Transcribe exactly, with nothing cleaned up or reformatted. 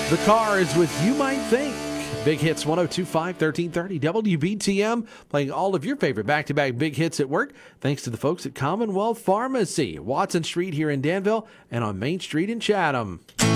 The Cars with You Might Think. Big Hits one oh two point five, thirteen thirty W B T M, playing all of your favorite back-to-back big hits at work, thanks to the folks at Commonwealth Pharmacy, Watson Street here in Danville, and on Main Street in Chatham.